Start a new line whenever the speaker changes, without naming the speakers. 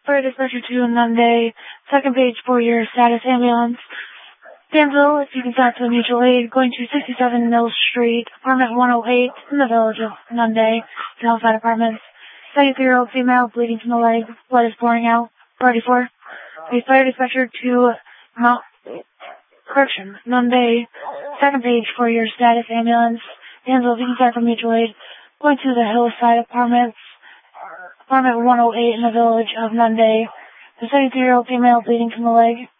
Fire dispatcher 2 Nunde. Second page for your status ambulance. Danville, if you can start to the mutual aid, going to 67 Mill Street, apartment 108 in the village of Nunde, Hillside Apartments. 73-year-old female, bleeding from the leg, blood is pouring out. Party 4. A fire dispatcher 2 Nunde. Second page for your status ambulance. Danville, if you can start from mutual aid, going to the Hillside Apartments, apartment 108 in the village of Nunde. The 73-year-old female, bleeding from the leg,